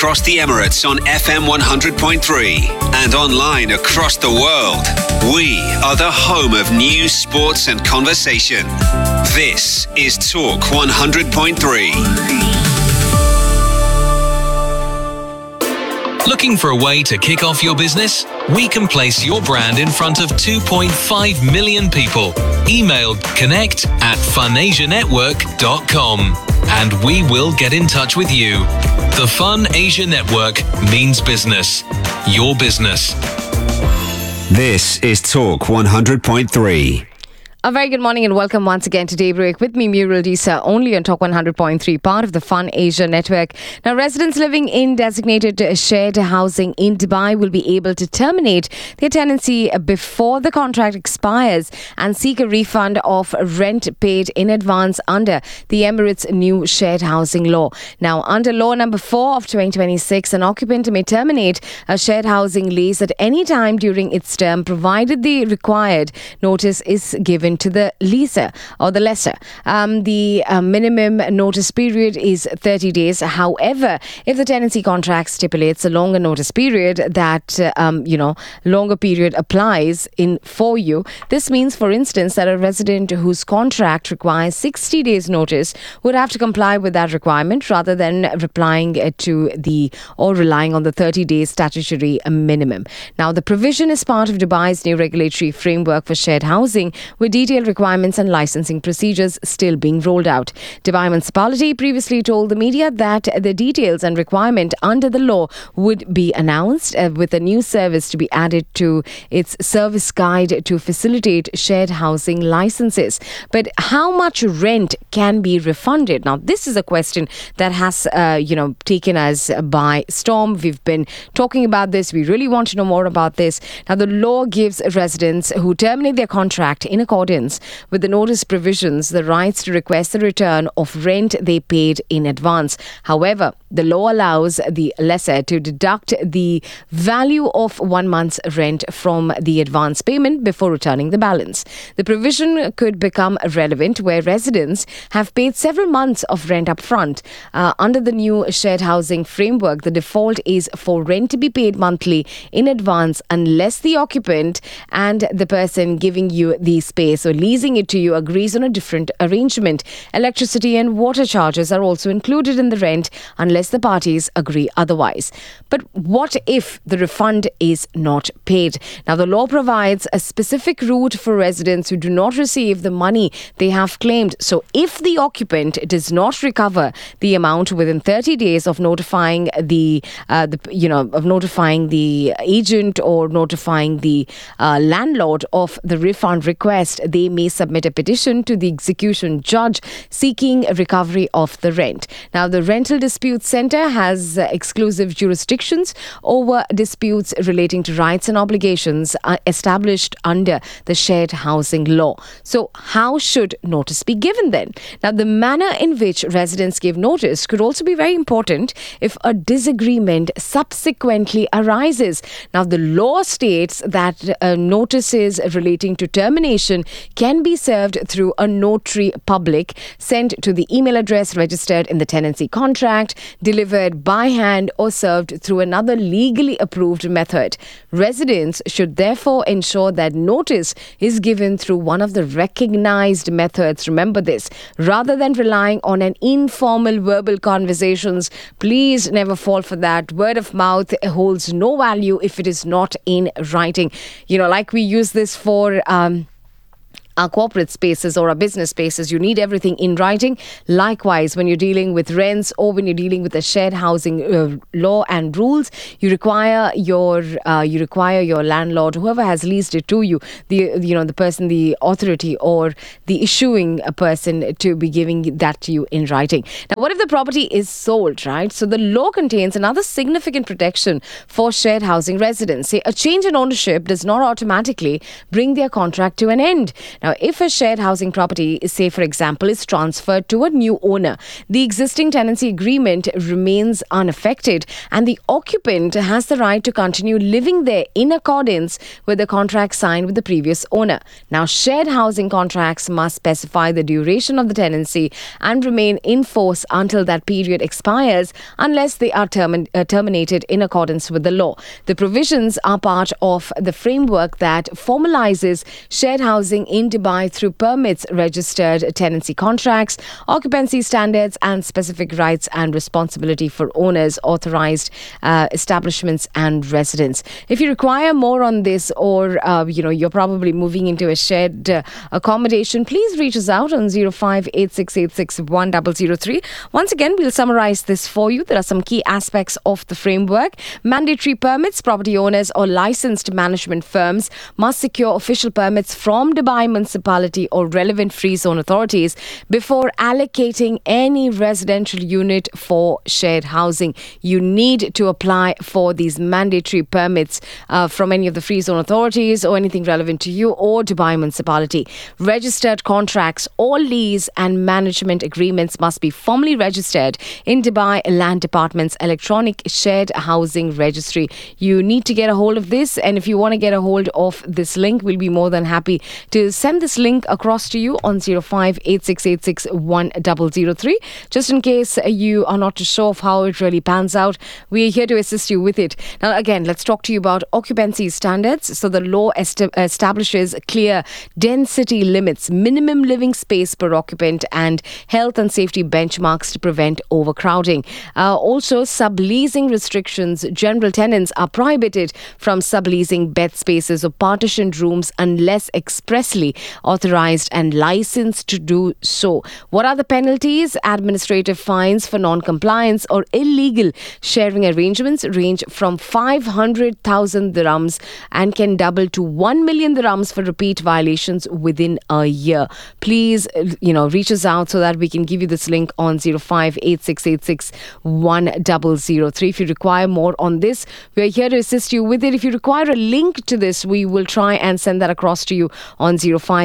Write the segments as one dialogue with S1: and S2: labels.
S1: across the Emirates on FM 100.3 and online across the world. We are the home of news, sports and conversation. This is Talk 100.3.
S2: Looking for a way to kick off your business? We can place your brand in front of 2.5 million people. Email connect@funasianetwork.com and we will get in touch with you. The Fun Asia Network means business. Your business.
S1: This is Talk 100.3.
S3: A very good morning and welcome once again to Daybreak with me, Muriel Disa, only on Talk 100.3, part of the Fun Asia Network. Now, residents living in designated shared housing in Dubai will be able to terminate their tenancy before the contract expires and seek a refund of rent paid in advance under the Emirates' new shared housing law. Now, under law number 4 of 2026, an occupant may terminate a shared housing lease at any time during its term, provided the required notice is given to the leaser or the lessor. The minimum notice period is 30 days. However, if the tenancy contract stipulates a longer notice period, that longer period applies for you. This means, for instance, that a resident whose contract requires 60 days notice would have to comply with that requirement rather than relying on the 30 days statutory minimum. Now, the provision is part of Dubai's new regulatory framework for shared housing, with detailed requirements and licensing procedures still being rolled out. Dubai Municipality previously told the media that the details and requirement under the law would be announced, with a new service to be added to its service guide to facilitate shared housing licenses. But how much rent can be refunded? Now, this is a question that has taken us by storm. We've been talking about this. We really want to know more about this. Now, the law gives residents who terminate their contract in accordance with the notice provisions the rights to request the return of rent they paid in advance. However, the law allows the lessor to deduct the value of 1 month's rent from the advance payment before returning the balance. The provision could become relevant where residents have paid several months of rent up front. Under the new shared housing framework, the default is for rent to be paid monthly in advance unless the occupant and the person giving you the space or leasing it to you agrees on a different arrangement. Electricity and water charges are also included in the rent unless the parties agree otherwise. But what if the refund is not paid? Now, the law provides a specific route for residents who do not receive the money they have claimed. So if the occupant does not recover the amount within 30 days of notifying the agent or notifying the landlord of the refund request, they may submit a petition to the execution judge seeking a recovery of the rent. Now, the Rental Dispute Centre has exclusive jurisdictions over disputes relating to rights and obligations established under the shared housing law. So, how should notice be given then? Now, the manner in which residents give notice could also be very important if a disagreement subsequently arises. Now, the law states that notices relating to termination can be served through a notary public sent to the email address registered in the tenancy contract, delivered by hand or served through another legally approved method. Residents should therefore ensure that notice is given through one of the recognized methods. Remember this, rather than relying on an informal verbal conversations. Please never fall for that. Word of mouth holds no value if it is not in writing. Like we use this for our corporate spaces or our business spaces, you need everything in writing. Likewise, when you're dealing with rents or when you're dealing with the shared housing law and rules, you require your landlord, whoever has leased it to you, the person, the authority or the issuing person, to be giving that to you in writing. Now, what if the property is sold, right? So the law contains another significant protection for shared housing residents. Say, a change in ownership does not automatically bring their contract to an end. Now, if a shared housing property, say for example, is transferred to a new owner, the existing tenancy agreement remains unaffected and the occupant has the right to continue living there in accordance with the contract signed with the previous owner. Now, shared housing contracts must specify the duration of the tenancy and remain in force until that period expires unless they are terminated in accordance with the law. The provisions are part of the framework that formalizes shared housing in Dubai through permits, registered tenancy contracts, occupancy standards, and specific rights and responsibility for owners, authorized establishments, and residents. If you require more on this, or you're probably moving into a shared accommodation, please reach us out on 0586861003. Once again, we'll summarize this for you. There are some key aspects of the framework. Mandatory permits: property owners or licensed management firms must secure official permits from Dubai municipality or relevant free zone authorities before allocating any residential unit for shared housing. You need to apply for these mandatory permits from any of the free zone authorities or anything relevant to you or Dubai municipality. Registered contracts, all lease and management agreements must be formally registered in Dubai Land Department's electronic shared housing registry. You need to get a hold of this, and if you want to get a hold of this link, we'll be more than happy to send this link across to you on 0586861003. Just in case you are not too sure of how it really pans out, we are here to assist you with it. Now, again, let's talk to you about occupancy standards. So the law establishes clear density limits, minimum living space per occupant, and health and safety benchmarks to prevent overcrowding. Also, subleasing restrictions. General tenants are prohibited from subleasing bed spaces or partitioned rooms unless expressly authorized and licensed to do so. What are the penalties? Administrative fines for non-compliance or illegal sharing arrangements range from 500,000 dirhams and can double to 1 million dirhams for repeat violations within a year. Please, reach us out so that we can give you this link on 0586861003. If you require more on this, we are here to assist you with it. If you require a link to this, we will try and send that across to you on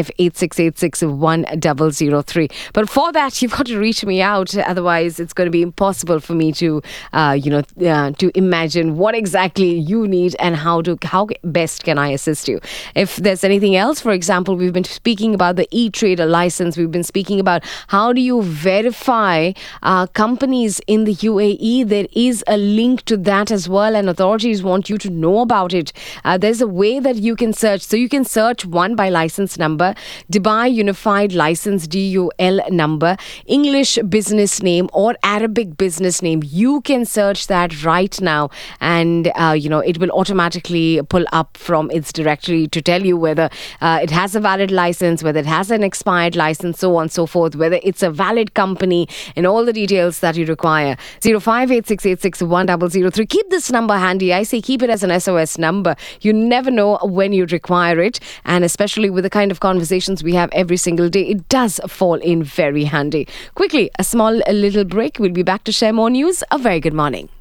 S3: 0586861003. But for that, you've got to reach me out. Otherwise, it's going to be impossible for me to, to imagine what exactly you need and how best can I assist you. If there's anything else, for example, we've been speaking about the e-trader license. We've been speaking about how do you verify companies in the UAE. There is a link to that as well, and authorities want you to know about it. There's a way that you can search. So you can search one by license number, Dubai Unified License DUL number, English business name or Arabic business name. You can search that right now, and it will automatically pull up from its directory to tell you whether it has a valid license, whether it has an expired license, so on and so forth, whether it's a valid company, and all the details that you require. 0586861003. Keep this number handy. I say keep it as an SOS number. You never know when you require it, and especially with the kind of conversations we have every single day, it does fall in very handy. Quickly, a little break. We'll be back to share more news. A very good morning.